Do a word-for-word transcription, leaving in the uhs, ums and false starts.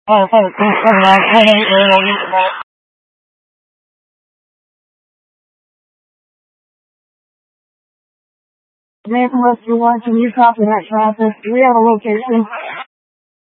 Oh, oh, oh, oh, uh, ten eight, uh, uh, Nathan, if you want to use copy that traffic, we have a location.